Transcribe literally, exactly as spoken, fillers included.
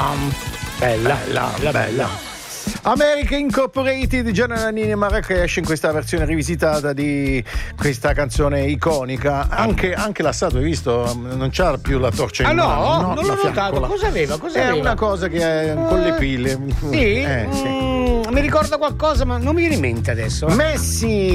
Bella, bella, bella. bella. America Incorporated, Gianna Nannini e Marrakesh in questa versione rivisitata di questa canzone iconica. Anche, anche la statua, hai visto? Non c'ha più la torcia in ah mano. no, no non l'ho fiaccola. notato. Cosa aveva? Cosa è aveva? una cosa che è con le pile. Sì? Eh, sì. Mm, mi ricorda qualcosa, ma non mi viene in mente adesso. Messi